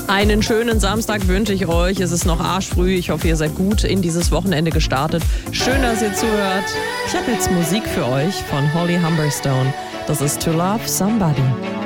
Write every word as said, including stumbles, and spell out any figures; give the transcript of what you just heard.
Einen schönen Samstag wünsche ich euch. Es ist noch arschfrüh. Ich hoffe, ihr seid gut in dieses Wochenende gestartet. Schön, dass ihr zuhört. Ich habe jetzt Musik für euch von Holly Humberstone. Das ist To Love Somebody.